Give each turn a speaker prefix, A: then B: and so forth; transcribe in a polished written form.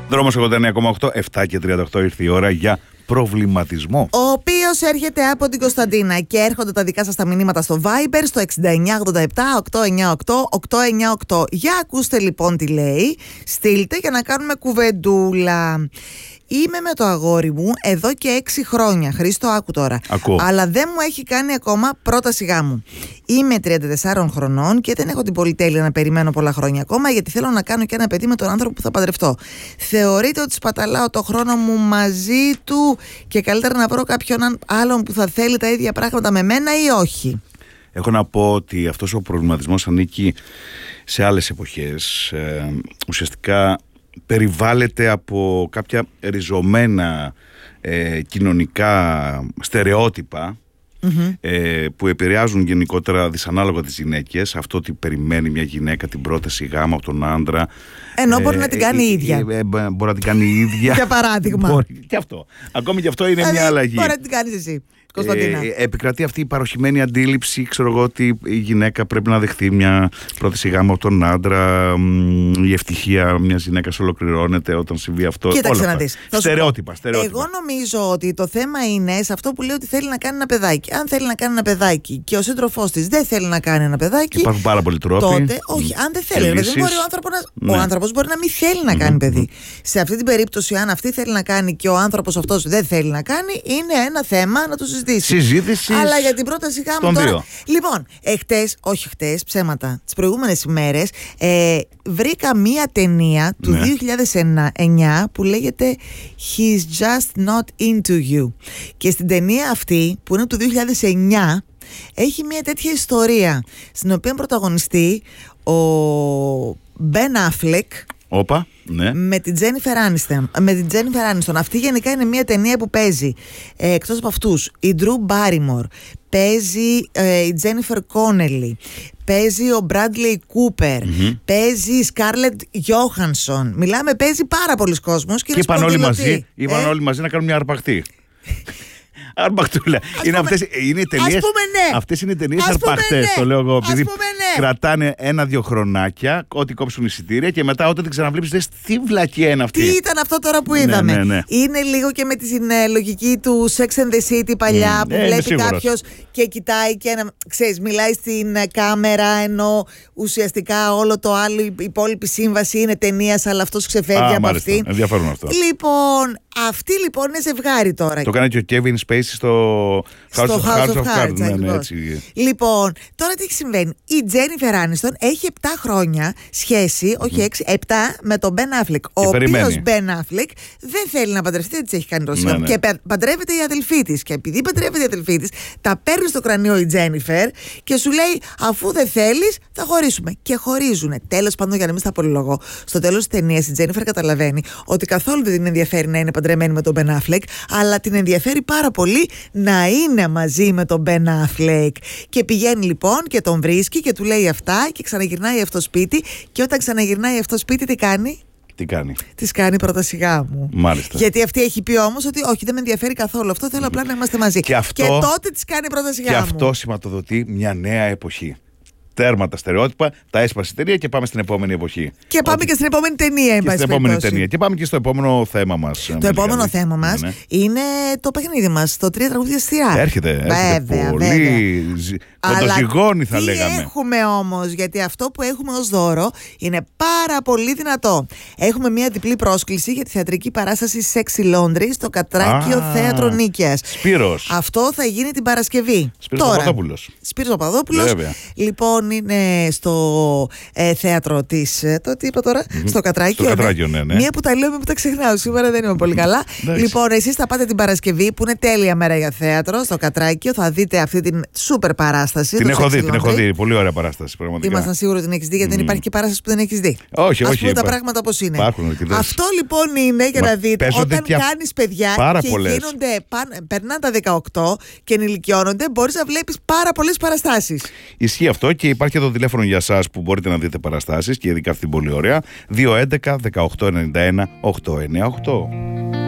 A: Δρόμος 89,8, 7 και 38 ήρθε η ώρα για προβληματισμό.
B: Ο οποίος έρχεται από την Κωνσταντίνα και έρχονται τα δικά σας τα μηνύματα στο Viber στο 6987-898-898. Για ακούστε λοιπόν τι λέει, στείλτε για να κάνουμε κουβεντούλα. Είμαι με το αγόρι μου εδώ και 6 χρόνια. Χρήστο, άκου τώρα.
A: Ακούω.
B: Αλλά δεν μου έχει κάνει ακόμα πρόταση γάμου. Είμαι 34 χρονών και δεν έχω την πολυτέλεια να περιμένω πολλά χρόνια ακόμα, γιατί θέλω να κάνω και ένα παιδί με τον άνθρωπο που θα παντρευτώ. Θεωρείτε ότι σπαταλάω το χρόνο μου μαζί του και καλύτερα να βρω κάποιον άλλον που θα θέλει τα ίδια πράγματα με μένα ή όχι?
A: Έχω να πω ότι αυτός ο προβληματισμός ανήκει σε άλλες εποχές. Ουσιαστικά περιβάλλεται από κάποια ριζωμένα κοινωνικά στερεότυπα που επηρεάζουν γενικότερα δυσανάλογα τις γυναίκες. Αυτό ότι περιμένει μια γυναίκα την πρόταση γάμου από τον άντρα,
B: ενώ μπορεί να την κάνει η ίδια.
A: Μπορεί να την κάνει η ίδια.
B: Για παράδειγμα.
A: Και αυτό. Ακόμη και αυτό είναι μια αλλαγή.
B: Μπορεί να την κάνεις εσύ, Κωνσταντίνα.
A: Επικρατεί αυτή η παροχημένη αντίληψη, ξέρω εγώ, ότι η γυναίκα πρέπει να δεχθεί μια πρόταση γάμου από τον άντρα. Η ευτυχία μιας γυναίκας ολοκληρώνεται όταν συμβεί αυτό.
B: Κοίταξε να δεις.
A: Στερεότυπα.
B: Εγώ νομίζω ότι το θέμα είναι σε αυτό που λέει ότι θέλει να κάνει ένα παιδάκι. Αν θέλει να κάνει ένα παιδάκι και ο σύντροφός της δεν θέλει να κάνει ένα παιδάκι.
A: Υπάρχουν πάρα πολλοί τρόποι.
B: Τότε, όχι, αν δεν θέλει. Δεν μπορεί ο άνθρωπος μπορεί να μην θέλει να κάνει παιδί. Σε αυτή την περίπτωση, αν αυτή θέλει να κάνει και ο άνθρωπος αυτός δεν θέλει να κάνει, είναι ένα θέμα να το
A: συζήτηση.
B: Αλλά για την πρόταση γάμου τώρα. Λοιπόν, ψέματα. Τις προηγούμενες ημέρες βρήκα μία ταινία του 2009 που λέγεται He's Just Not Into You. Και στην ταινία αυτή, που είναι του 2009, έχει μία τέτοια ιστορία, στην οποία πρωταγωνιστεί ο Ben Affleck.
A: Όπα, ναι.
B: Με την Jennifer Aniston. Αυτή γενικά είναι μια ταινία που παίζει εκτός από αυτούς η Drew Barrymore, παίζει η Jennifer Connelly, παίζει ο Bradley Cooper, παίζει η Scarlett Johansson. Μιλάμε, παίζει πάρα πολλοί κόσμος. Και
A: είπαν όλοι μαζί να κάνουν μια αρπαχτή. Αρπαχτούλα. Αυτές είναι ταινίες αρπαχτές, το λέω εγώ, επειδή κρατάνε 1-2 χρονάκια, ό,τι κόψουν εισιτήρια, και μετά όταν την ξαναβλέπεις λες τι βλακία είναι αυτή.
B: Τι ήταν αυτό τώρα που είδαμε.
A: Ναι.
B: Είναι λίγο και με τη λογική του Sex and the City παλιά, που βλέπει κάποιος και κοιτάει και ξέρεις, μιλάει στην κάμερα, ενώ ουσιαστικά όλο το άλλο, η υπόλοιπη σύμβαση είναι ταινίας, αλλά αυτός ξεφεύγει από αυτή.
A: Ενδιαφέρον αυτό.
B: Λοιπόν, αυτή λοιπόν είναι ζευγάρι τώρα.
A: Το κάνει και ο Kevin Spacey στο House of Cards. Ναι, έτσι.
B: Λοιπόν, τώρα τι συμβαίνει? Η Jennifer Aniston έχει 7 χρόνια σχέση, όχι 6, 7, με τον Ben Affleck. Ο οποίος Ben Affleck δεν θέλει να παντρευτεί, δεν της έχει κάνει τόσο. Και παντρεύεται η αδελφή της. Και επειδή παντρεύεται η αδελφή της, τα παίρνει στο κρανίο η Jennifer και σου λέει: αφού δεν θέλεις, θα χωρίσουμε. Και χωρίζουνε. Τέλος πάντων, για να μην στα πολυλογώ, στο τέλος της ταινίας η Jennifer καταλαβαίνει ότι καθόλου δεν την ενδιαφέρει να είναι παντρεμένη με τον Ben Affleck, αλλά την ενδιαφέρει πάρα πολύ να είναι μαζί με τον Ben Affleck. Και πηγαίνει λοιπόν και τον βρίσκει και του λέει αυτά και ξαναγυρνάει αυτό σπίτι. Και όταν ξαναγυρνάει αυτό σπίτι, τι κάνει? Της κάνει πρόταση γάμου.
A: Μάλιστα.
B: Γιατί αυτή έχει πει όμως ότι όχι, δεν με ενδιαφέρει καθόλου αυτό, θέλω απλά να είμαστε μαζί. Και τότε της κάνει πρόταση γάμου.
A: Και αυτό σηματοδοτεί μια νέα εποχή. Τέρμα τα στερεότυπα, τα έσπασε η ταινία και πάμε στην επόμενη εποχή.
B: Και πάμε και στην επόμενη ταινία, εν πάση περιπτώσει.
A: Και πάμε και στο επόμενο θέμα μας.
B: Το επόμενο θέμα μας είναι το παιχνίδι μας, το 3 τραγούδια αστεία.
A: Έρχεται πολύ κοντοζυγώνει, θα λέγαμε.
B: Τι έχουμε όμως, γιατί αυτό που έχουμε ως δώρο είναι πάρα πολύ δυνατό. Έχουμε μια διπλή πρόσκληση για τη θεατρική παράσταση Sexy Laundry στο Κατράκιο Θέατρο Νίκαιας.
A: Σπύρος.
B: Αυτό θα γίνει την Παρασκευή. Σπύρος Παπαδόπουλος. Λοιπόν, είναι στο θέατρο της. Το τι είπα τώρα? Στο Κατράκιο.
A: Στο Κατράκιο, ναι.
B: Μία που τα λέω, που τα ξεχνάω. Σήμερα δεν είμαι πολύ καλά. Λοιπόν, εσείς θα πάτε την Παρασκευή, που είναι τέλεια μέρα για θέατρο, στο Κατράκιο. Θα δείτε αυτή την σούπερ παράσταση.
A: Την έχω δει. Πολύ ωραία παράσταση.
B: Ήμασταν σίγουροι ότι την έχεις δει, γιατί δεν υπάρχει και παράσταση που δεν έχεις δει.
A: Όχι.
B: Ας πούμε τα πράγματα πώς είναι. Αυτό λοιπόν είναι για να δείτε όταν κάνεις παιδιά και περνάνε τα 18 και ενηλικιώνονται, μπορείς να βλέπεις πάρα πολλές παραστάσεις.
A: Ισχύει αυτό και υπάρχει και το τηλέφωνο για εσάς που μπορείτε να δείτε παραστάσεις και ειδικά αυτή την πολύ ωραία. 211 1891 898.